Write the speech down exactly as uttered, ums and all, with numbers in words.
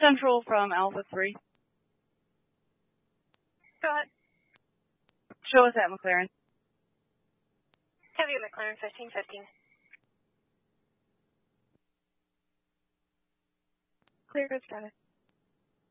Central from Alpha three. Go ahead. Show us at McLaren. Heavy McLaren fifteen fifteen. Clear, good, got it.